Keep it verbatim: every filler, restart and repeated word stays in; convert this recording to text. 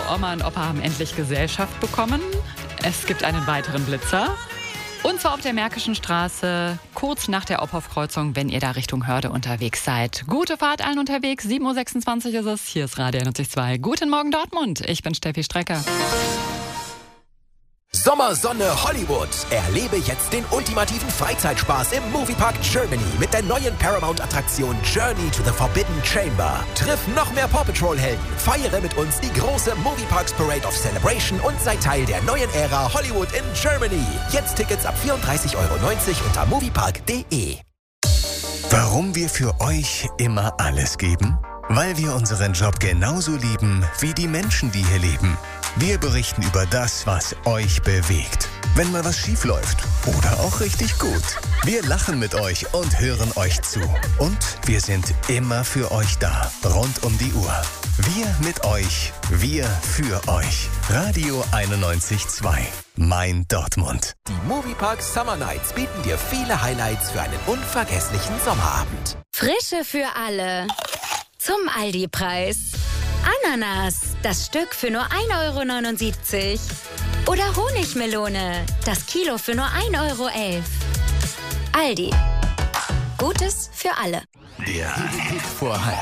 Oma und Opa haben endlich Gesellschaft bekommen. Es gibt einen weiteren Blitzer. Und zwar auf der Märkischen Straße, kurz nach der Ophoff-Kreuzung, wenn ihr da Richtung Hörde unterwegs seid. Gute Fahrt allen unterwegs, sieben Uhr sechsundzwanzig ist es. Hier ist Radio einundneunzig Komma zwei. Guten Morgen Dortmund, ich bin Steffi Strecker. Sommersonne Hollywood. Erlebe jetzt den ultimativen Freizeitspaß im Moviepark Germany mit der neuen Paramount-Attraktion Journey to the Forbidden Chamber. Triff noch mehr Paw Patrol-Helden, feiere mit uns die große Movieparks Parade of Celebration und sei Teil der neuen Ära Hollywood in Germany. Jetzt Tickets ab vierunddreißig Euro neunzig unter moviepark punkt de. Warum wir für euch immer alles geben? Weil wir unseren Job genauso lieben wie die Menschen, die hier leben. Wir berichten über das, was euch bewegt. Wenn mal was schief läuft oder auch richtig gut. Wir lachen mit euch und hören euch zu. Und wir sind immer für euch da, rund um die Uhr. Wir mit euch, wir für euch. Radio einundneunzig Komma zwei. Mein Dortmund. Die Moviepark Summer Nights bieten dir viele Highlights für einen unvergesslichen Sommerabend. Frische für alle. Zum Aldi-Preis. Ananas, das Stück für nur ein Euro neunundsiebzig. Oder Honigmelone, das Kilo für nur ein Euro elf. Aldi. Gutes für alle. Der Hit vor